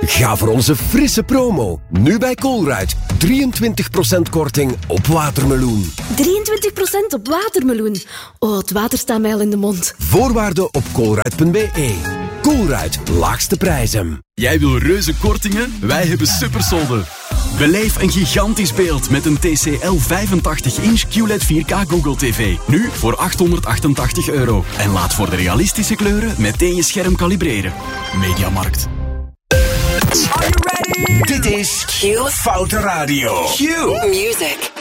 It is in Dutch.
Ga voor onze frisse promo. Nu bij Colruyt. 23% korting op watermeloen. 23% op watermeloen. Oh, het water staat mij al in de mond. Voorwaarden op colruyt.be. Colruyt, laagste prijzen. Jij wil reuze kortingen? Wij hebben supersolden. Beleef een gigantisch beeld met een TCL 85-inch QLED 4K Google TV. Nu voor €888. En laat voor de realistische kleuren meteen je scherm kalibreren. Mediamarkt. Are you ready? Dit is Q Foute Radio. Q Music.